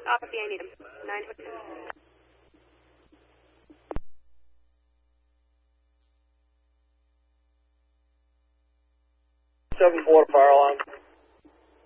Copy, I need him. 922. 7-4 fire alarm.